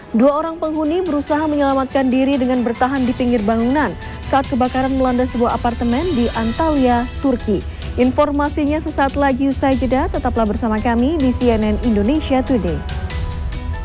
Dua orang penghuni berusaha menyelamatkan diri dengan bertahan di pinggir bangunan saat kebakaran melanda sebuah apartemen di Antalya, Turki. Informasinya sesaat lagi usai jeda, tetaplah bersama kami di CNN Indonesia Today.